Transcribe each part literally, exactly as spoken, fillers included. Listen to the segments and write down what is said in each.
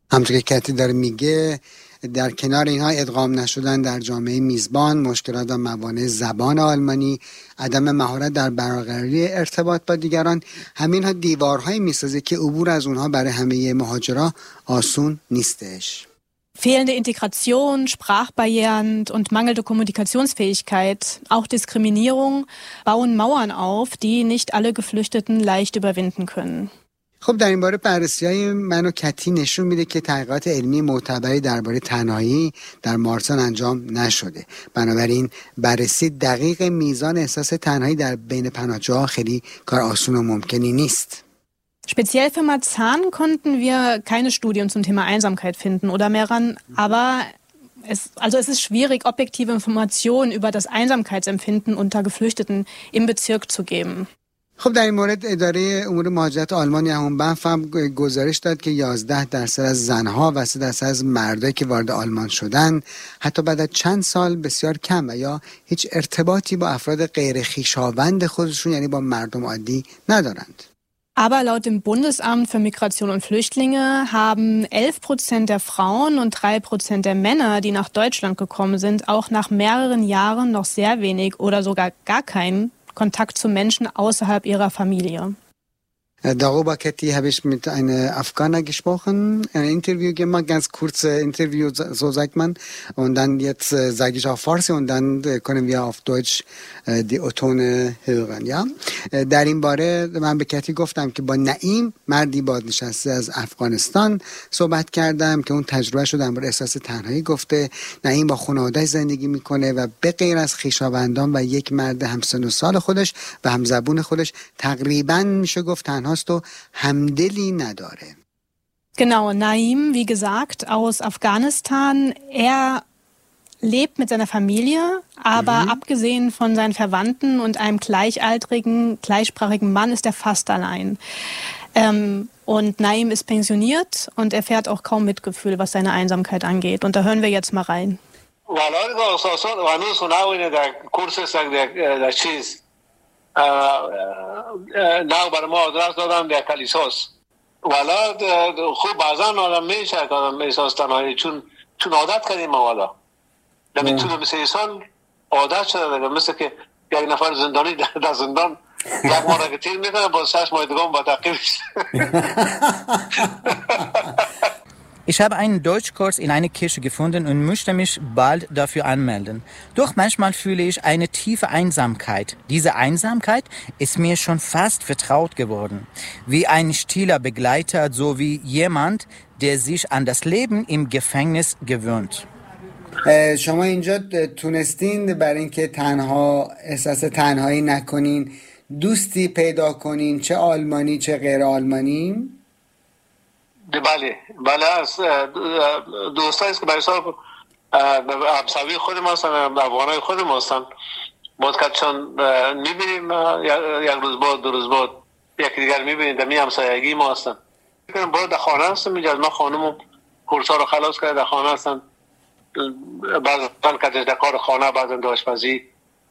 همونطور که کتی داره میگه، در کنار اینها ادغام نشدن در جامعه میزبان، مشکلات و موانع زبان آلمانی، عدم مهارت در برقراری ارتباط با دیگران، همینها دیوارهایی میسازه که عبور از اونها برای همه مهاجرا آسون نیستش. Fehlende Integration, Sprachbarrieren und mangelnde Kommunikationsfähigkeit, auch Diskriminierung bauen Mauern auf, die nicht alle Geflüchteten leicht überwinden können. خب در این باره بررسی‌های من و کتی نشون میده که تحقیقات علمی معتبری درباره تنهایی در مارسان انجام نشده. بنابراین بررسی دقیق میزان احساس تنهایی در بین پناهجوها خیلی کار آسون و ممکنی نیست. Speziell für Marzahn konnten wir keine Studien zum Thema Einsamkeit finden oder Meran, aber es, also es ist schwierig, objektive Informationen über das Einsamkeitsempfinden unter Geflüchteten im Bezirk zu geben. خب در این مورد اداره امور مهاجرت آلمان یهونبنف هم گزارش داد که یازده درصد از زنها و سه درصد از مردایی که وارد آلمان شدن حتی بعد از چند سال بسیار کم و یا هیچ ارتباطی با افراد غیر خویشاوند خودشون یعنی با مردم عادی ندارند. Aber laut dem Bundesamt für Migration und Flüchtlinge haben elf Prozent der Frauen und drei Prozent der Männer, die nach Deutschland gekommen sind, auch nach mehreren Jahren noch sehr wenig oder sogar gar keinen Kontakt zu Menschen außerhalb ihrer Familie. Darüber, Kathi, habe ich mit einer Afghaner gesprochen, ein Interview gemacht, ganz kurzes Interview, so sagt man. Und dann jetzt äh, sage ich auf Farsi und dann äh, können wir auf Deutsch äh, die O-Tone hören. Ja? Äh, در این باره من به کتی گفتم که با نعیم، مردی بازنشسته از افغانستان صحبت کردم که اون تجربه شو در مورد احساس تنهایی گفته. نعیم با خانواده‌اش زندگی میکنه و به غیر از خویشاوندان و یک مرد همسن و سال خودش و همزبون خودش تقریباً میشه گفت تنها hast du hamdeli nadare. Genau, Naim, wie gesagt, aus Afghanistan. Er lebt mit seiner Familie, aber mhm. abgesehen von seinen Verwandten und einem gleichaltrigen, gleichsprachigen Mann ist er fast allein. Ähm, und Naim ist pensioniert und erfährt auch kaum Mitgefühl, was seine Einsamkeit angeht. Und da hören wir jetzt mal rein. نه برای ما آدرس دادن در کلیساس والا خوب بعضا آدم میشه که آدم احساس تنهایی چون چون عادت کردیم والا در طول مثل سال عادت شده دیگه مثل که یک نفر زندانی در زندان یک ماه که تیر میکنه با شش ماه دیگه با تعقیبش. Ich habe einen Deutschkurs in einer Kirche gefunden und möchte mich bald dafür anmelden. Doch manchmal fühle ich eine tiefe Einsamkeit. Diese Einsamkeit ist mir schon fast vertraut geworden. Wie ein stiller Begleiter, so wie jemand, der sich an das Leben im Gefängnis gewöhnt. شما اینجا تونستین برای اینکه تنها احساس تنهایی نکنین دوستی پیدا کنین، چه آلمانی چه غیر آلمانی؟ بله بله از دوستایی که برای سال همسوی خود ما هستن، افغانای خود ما هستن، باید که چون میبینیم یک روز بعد دو روز بعد یکی دیگر میبینیم در می همسایگی ما هستن. باید در خانه هستم اینجا، ما خانمم کورسا رو خلاص کرده در خانه هستن، بعضا کتش در کار خانه، بعضا در آشپزی،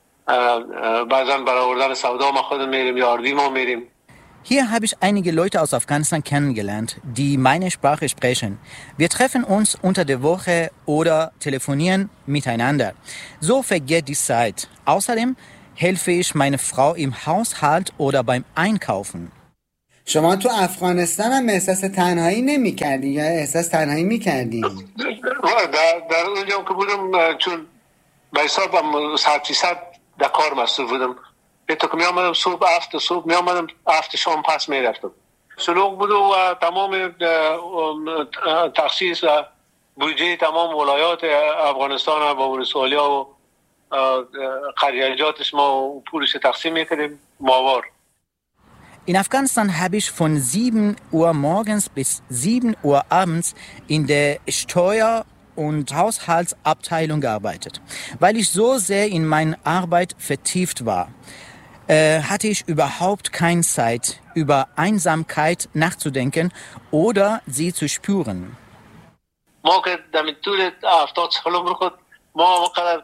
بعضا برای آوردن سودا ما خود میریم یا آردی ما میریم. Hier habe ich einige Leute aus Afghanistan kennengelernt, die meine Sprache sprechen. Wir treffen uns unter der Woche oder telefonieren miteinander. So vergeht die Zeit. Außerdem helfe ich meiner Frau im Haushalt oder beim Einkaufen. شما تو افغانستان هم احساس تنهایی نمی کردی یا احساس تنهایی می کردی؟ در, در اونجا که بودم چون به حساب صد فیصد در کار مصروف بودم. به تو که می آمدم صبح هفت صبح می آمدم هفت شام پس می رفتم. سلوک بود و تمام تخصیص و بودجه تمام ولایات افغانستان با ولسوالیا و خریجاتش ما پولش تقسیم می کردیم ماوار. In Afghanistan habe ich von sieben Uhr morgens bis sieben Uhr abends in der Steuer- und Haushaltsabteilung gearbeitet. Weil ich so sehr in meine Arbeit vertieft war, äh, hatte ich überhaupt keine Zeit, über Einsamkeit nachzudenken oder sie zu spüren. ما که در طول هفتاد سالم رو خود ما وقت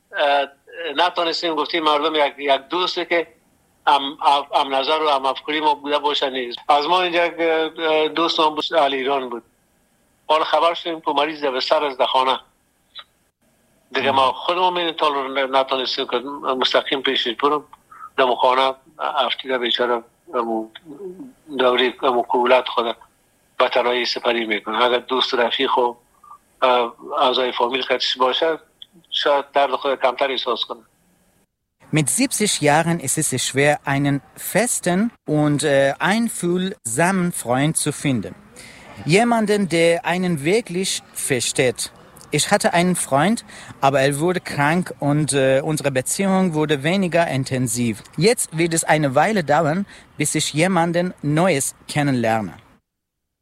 نتونستیم گفتیم مردم یک یک دوستی که ام ام نظر و ام افکاری ما بوده باشه نیست. از ما اینجا دوستم بود علی ایران بود. حالا خبر شدیم که مریض در بستر از در خانه دیگه. ما خودمون میدیم تا نتونستیم که مستقیم پیشش برم در خانه افتیده بیچاره دوری کولت خود به تنهایی سپری میکنه. اگر دوست رفیق و اعضای فامیل خودش باشه شاید درد خود کمتر احساس کنه. Mit siebzig Jahren ist es schwer, einen festen und äh, einfühlsamen Freund zu finden. Jemanden, der einen wirklich versteht. Ich hatte einen Freund, aber er wurde krank und äh, unsere Beziehung wurde weniger intensiv. Jetzt wird es eine Weile dauern, bis ich jemanden Neues kennenlerne.